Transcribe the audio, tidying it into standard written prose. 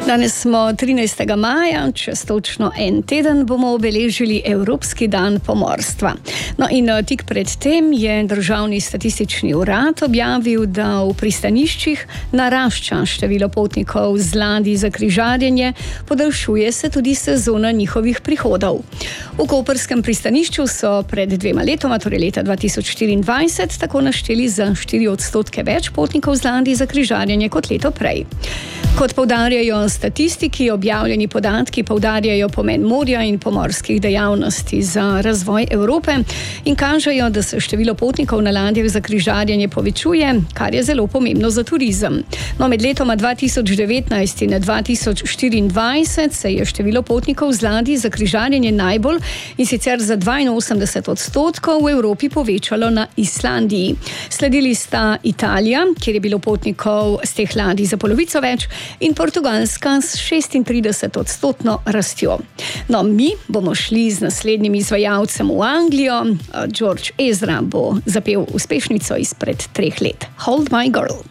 Danes smo 13. maja, čez točno en teden bomo obeležili Evropski dan pomorstva. No in tik pred tem je Državni statistični urad objavil, da v pristaniščih narašča število potnikov z ladij za križarjenje, podaljšuje se tudi sezona njihovih prihodov. V koprskem pristanišču so pred 2 letoma, torej leta 2024, tako našteli za 4% več potnikov z ladij za križarjenje kot leto prej. Kot poudarjajo statistiki, objavljeni podatki poudarjajo pomen morja in pomorskih dejavnosti za razvoj Evrope in kažejo, da se število potnikov na ladjah za križarjenje povečuje, kar je zelo pomembno za turizem. No, med letoma 2019 in 2024 se je število potnikov z ladij za križarjenje najbolj, in sicer za 82%, v Evropi povečalo na Islandiji. Sledili sta Italija, kjer je bilo potnikov z teh ladij za polovico več, in Portugalska s 36% rastjo. No, mi bomo šli z naslednjim izvajalcem v Anglijo. George Ezra bo zapel uspešnico izpred 3 let. Hold My Girl.